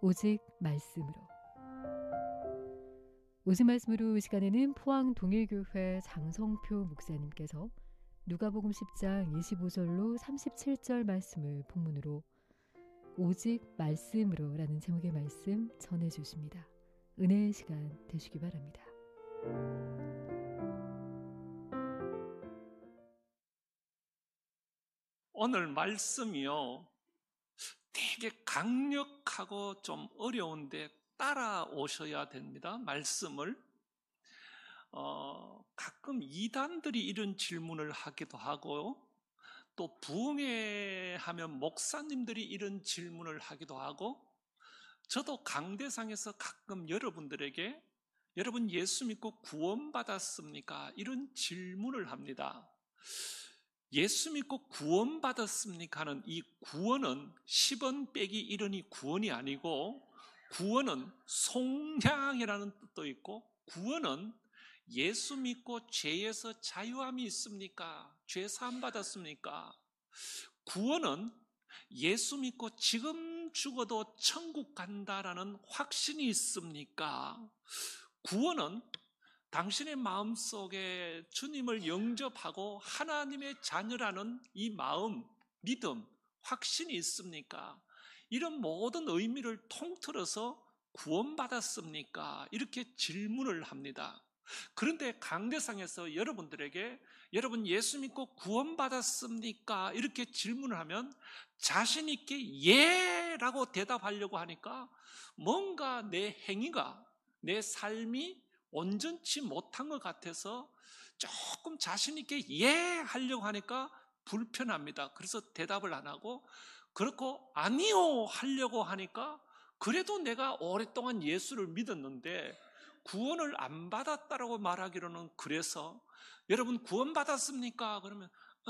오직 말씀으로. 오직 말씀으로 이 시간에는 포항 동일교회 장성표 목사님께서 누가복음 10장 25절로 37절 말씀을 본문으로 오직 말씀으로 라는 제목의 말씀 전해주십니다. 은혜의 시간 되시기 바랍니다. 오늘 말씀이요, 되게 강력하고 좀 어려운데 따라오셔야 됩니다. 말씀을. 가끔 이단들이 이런 질문을 하기도 하고, 또 부흥회하면 목사님들이 이런 질문을 하기도 하고, 저도 강대상에서 가끔 여러분들에게 여러분 예수 믿고 구원받았습니까? 이런 질문을 합니다. 예수 믿고 구원받았습니까? 하는 이 구원은 10원 빼기 1원이 구원이 아니고, 구원은 속량이라는 뜻도 있고, 구원은 예수 믿고 죄에서 자유함이 있습니까? 죄 사함 받았습니까? 구원은 예수 믿고 지금 죽어도 천국 간다라는 확신이 있습니까? 구원은 당신의 마음속에 주님을 영접하고 하나님의 자녀라는 이 마음, 믿음, 확신이 있습니까? 이런 모든 의미를 통틀어서 구원받았습니까? 이렇게 질문을 합니다. 그런데 강대상에서 여러분들에게 여러분 예수 믿고 구원받았습니까? 이렇게 질문을 하면 자신 있게 예! 라고 대답하려고 하니까 뭔가 내 행위가, 내 삶이 온전치 못한 것 같아서 조금 자신 있게 예! 하려고 하니까 불편합니다. 그래서 대답을 안 하고, 그렇고 아니요! 하려고 하니까 그래도 내가 오랫동안 예수를 믿었는데 구원을 안 받았다라고 말하기로는 그래서 여러분 구원받았습니까? 그러면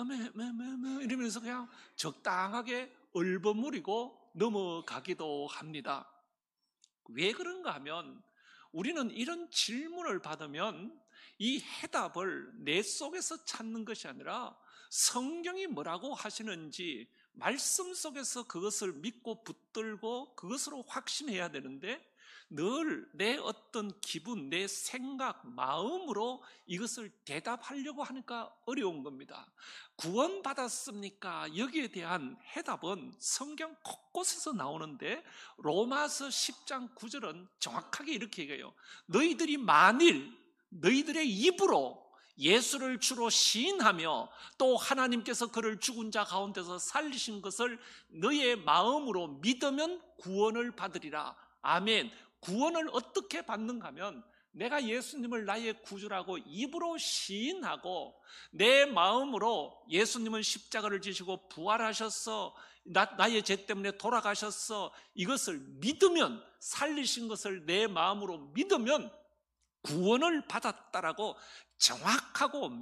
이러면서 그냥 적당하게 얼버무리고 넘어가기도 합니다. 왜 그런가 하면 우리는 이런 질문을 받으면 이 해답을 내 속에서 찾는 것이 아니라 성경이 뭐라고 하시는지 말씀 속에서 그것을 믿고 붙들고 그것으로 확신해야 되는데 늘 내 어떤 기분, 내 생각, 마음으로 이것을 대답하려고 하니까 어려운 겁니다. 구원받았습니까? 여기에 대한 해답은 성경 곳곳에서 나오는데 로마서 10장 9절은 정확하게 이렇게 얘기해요. 너희들이 만일 너희들의 입으로 예수를 주로 시인하며 또 하나님께서 그를 죽은 자 가운데서 살리신 것을 너의 마음으로 믿으면 구원을 받으리라. 아멘. 구원을 어떻게 받는가 하면 내가 예수님을 나의 구주라고 입으로 시인하고 내 마음으로 예수님은 십자가를 지시고 부활하셨어, 나의 죄 때문에 돌아가셨어, 이것을 믿으면, 살리신 것을 내 마음으로 믿으면 구원을 받았다라고 정확하고